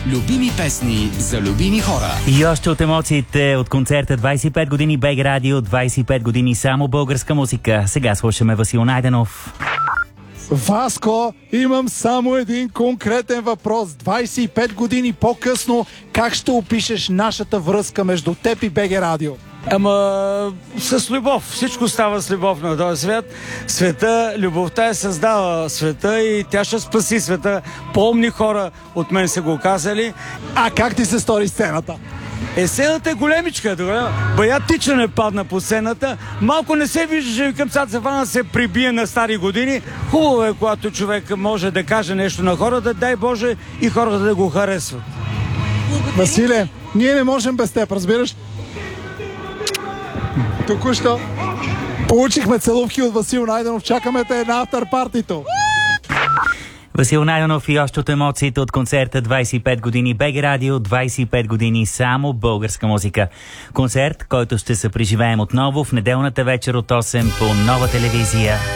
Любими песни за любими хора. И още от емоциите от концерта 25 години БГ Радио, 25 години само българска музика. Сега слушаме Васил Найденов. Васко, имам само един конкретен въпрос. 25 години по-късно, как ще опишеш нашата връзка между теб и БГ Радио? Ама с любов. Всичко става с любов на този свят. Света, любовта е създала света и тя ще спаси света. По-умни хора от мен са го казали. А как ти се стори сцената? Сцената е големичка. Бая тичане падна по сцената. Малко не се виждаше към Цацефана се прибие на стари години. Хубаво е, когато човек може да каже нещо на хората, дай Боже и хората да го харесват. Василе, ние не можем без теб, разбираш? Току-що получихме целувки от Васил Найденов. Чакаме те на афтърпартито. Васил Найденов и още от емоциите от концерта 25 години БГ Радио, 25 години само българска музика. Концерт, който ще се преживеем отново в неделната вечер от 8 по Нова телевизия.